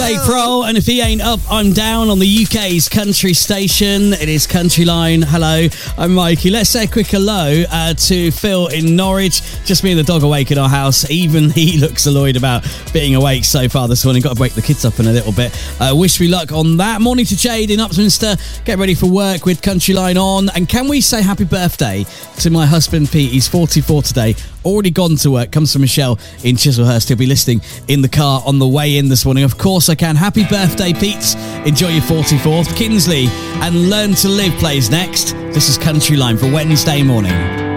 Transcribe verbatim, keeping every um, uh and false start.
Jake Kroll, and if he ain't up, I'm down on the U K's country station. It is Country Line. Hello, I'm Mikey. Let's say a quick hello uh, to Phil in Norwich. Just me and the dog awake in our house. Even he looks annoyed about being awake so far this morning. Got to wake the kids up in a little bit. Uh, wish me luck on that. Morning to Jade in Upminster. Get ready for work with Country Line on. And can we say happy birthday to my husband Pete? He's forty-four today. Already gone to work. Comes from Michelle in Chislehurst. He'll be listening in the car on the way in this morning. Of course I can. Happy birthday, Pete. Enjoy your forty-fourth. Kinsley and Learn to Live plays next. This is Country Line for Wednesday morning.